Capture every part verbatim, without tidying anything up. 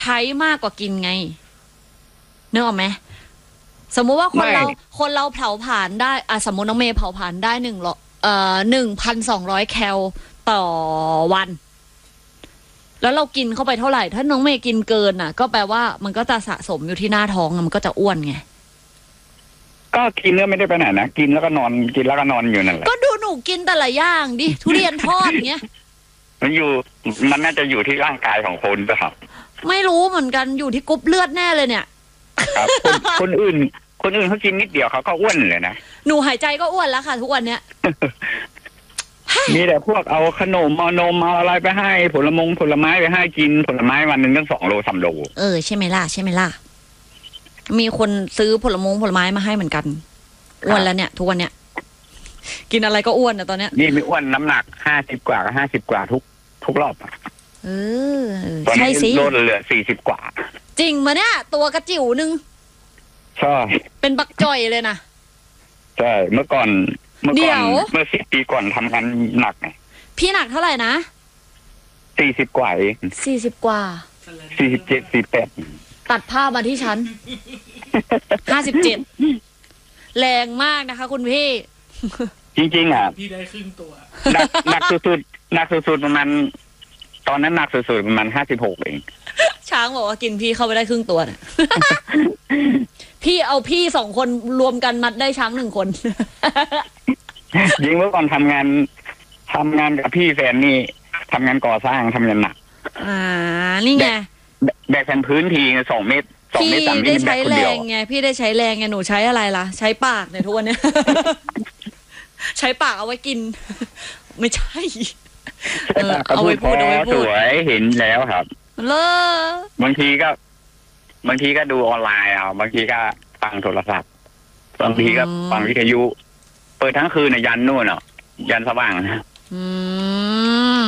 ใช้มากกว่ากินไงนึกออกไหมสมมุติว่าคนเราคนเราเผาผลาญได้อ่ะสมมติน้องเมย์เผาผลาญได้หนึ่งเอ่อหนึ่งพันสองร้อยแคลต่อวันแล้วเรากินเข้าไปเท่าไหร่ถ้าน้องเมย์กินเกินอ่ะก็แปลว่ามันก็จะสะสมอยู่ที่หน้าท้องมันก็จะอ้วนไงก็กินเนื้อไม่ได้ไปไหนนะกินแล้วก็นอนกินแล้วก็นอนอยู่นั่นแหละก็ดูหนูกินแต่ละอย่างดิทุเรียนทอดเงี้ยมันอยู่มันน่าจะอยู่ที่ร่างกายของคนนะครับไม่รู้เหมือนกันอยู่ที่กรุ๊ปเลือดแน่เลยเนี่ยครับคนคนอื่นคนอื่นเขากินนิดเดียวเขาก็อ้วนเลยนะหนูหายใจก็อ้วนแล้วค่ะทุกวันเนี้ยมีแต่พวกเอาขนมเอานมเอาอะไรไปให้ผลมงผลไม้ไปให้กินผลไม้วันหนึ่งตั้งสองโลสามโลเออใช่ไหมล่ะใช่ไหมล่ะมีคนซื้อผลมงผลไม้มาให้เหมือนกันอ้วนแล้วเนี่ยทุกวันเนี้ยกินอะไรก็อ้วนนะตอนเนี้ยนี่ไม่อ้วนน้ำหนักห้าสิบกว่ากับห้าสิบกว่าทุกทุกรอบเออใช่สิลดเหลือสี่สิบกว่าจริงมาเนี่ยตัวกระจิ๋วนึงใช่เป็นบักจ่อยเลยนะใช่เมื่อก่อนเมื่อก่อนเมื่อสิบปีก่อนทำงานหนักไงพี่หนักเท่าไหร่นะสี่สิบกว่าเองสี่สิบกว่าสี่สิบเจ็ดสี่แปดตัดภาพมาที่ฉันห้าสิบเจ็ดแรงมากนะคะคุณพี่จริงๆอ่ะพี่ได้ครึ่งตัวหนักสุดๆหนักสุดๆประมาณตอนนั้นหนักสุดๆประมาณห้าสิบหกเองช้างบอกว่ากินพี่เข้าไปได้ครึ่งตัวน่ะพี่เอาพี่สองคนรวมกันมัดได้ช้างหนึ่งคนยิงเมื่อก่อนทำงานทำงานกับพี่แฟนนี่ทำงานก่อสร้างทำงานหนักอ่านี่ไงแบกแผ่นพื้นทีสองเมตรสองเมตรสามเมตรได้ใช้แรงไงพี่ได้ใช้แรงไงหนูใช้อะไรล่ะใช้ปากเนี่ยทุกวันเนี้ยใช้ปากเอาไว้กินไม่ใช่เอาไว้พูดเอาไว้พูดสวยเห็นแล้วครับเลอบางทีก็บางทีก็ดูออนไลน์เอาบางทีก็ฟังโทรศัพท์บางทีก็ฟังวิทยุเปิดทั้งคืนในยันนู่นเนาะยันสว่างนะอืม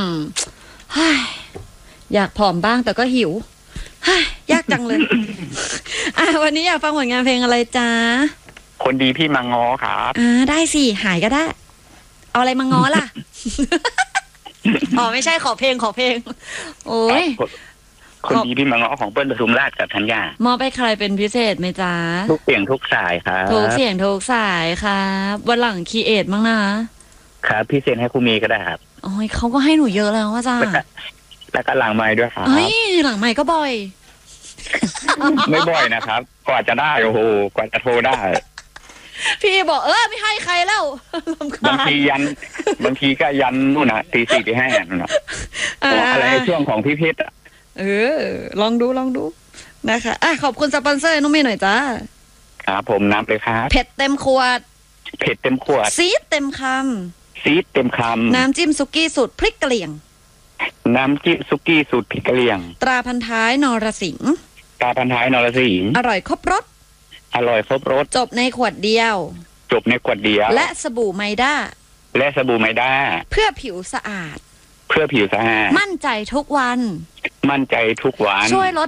อยากผอมบ้างแต่ก็หิวยากจังเลยอ่ะวันนี้อยากฟังผลงานเพลงอะไรจ๊ะคนดีพี่มังง้อครับอ่าได้สิหายก็ได้เอาอะไรมังง้อล่ะอ๋อไม่ใช่ขอเพลงขอเพลงโอ้ยคนดีพี่มังง้อของเปิ้ลปทุมราชกับธัญญามอบไปใครเป็นพิเศษไหมจ๊ะทุกเสียงทุกสายครับทุกเสียงทุกสายครับวันหลังคีเอทมั้งนะครับพิเศษให้ครูมีก็ได้ครับโอ้ยเขาก็ให้หนูเยอะแล้วว่าจ้าแล้วก็หลังไม้ด้วยครับเฮ้ยหลังไม้ก็บ่อยไม่บ่อยนะครับกว่าจะได้โอ้โหกว่าจะโทรได้พี่บอกเออไม่ให้ใครแล้วบางทียันบางทีก็ยันนู่นน่ะตีสี่ตีห้านู่นน่ะอะไรช่วงของพี่เพชรอ่ะเออลองดูลองดูนะคะอ่ะขอบคุณสปอนเซอร์น้องเมย์หน่อยจ้าครับผมน้ำเลยครับเผ็ดเต็มขวดเผ็ดเต็มขวดซีดเต็มคำซีดเต็มคำน้ำจิ้มซุกี้สูตรพริกกะเหรี่ยงน้ำจิ้มซุกี้สูตรพริกกะเหรี่ยงตราพันท้ายนรสิงห์ตราพันท้ายนรสิงห์อร่อยครบรสอร่อยครบรสจบในขวดเดียวจบในขวดเดียวและสบู่ไมด้าและสบู่ไมด้าเพื่อผิวสะอาดเพื่อผิวสะอาดมั่นใจทุกวันมั่นใจทุกวันช่วยลด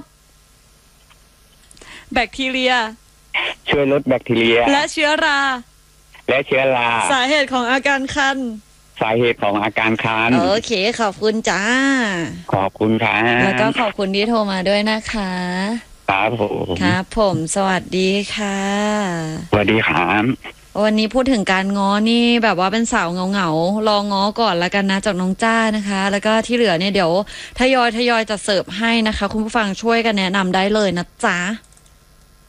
แบคทีเรียช่วยลดแบคทีเรียและเชื้อราและเชื้อราสาเหตุของอาการคันสาเหตุของอาการคันโอเคขอบคุณจ้าขอบคุณครับแล้วก็ขอบคุณที่โทรมาด้วยนะคะครับผมครับผมสวัสดีค่ะสวัสดีครับวันนี้พูดถึงการง้อนี่แบบว่าเป็นสาวเงาๆลองง้อก่อนแล้วกันนะจากน้องจ้านะคะแล้วก็ที่เหลือเนี่ยเดี๋ยวทยอยทยอยจะเสิร์ฟให้นะคะคุณผู้ฟังช่วยกันแนะนำได้เลยนะจ๊ะ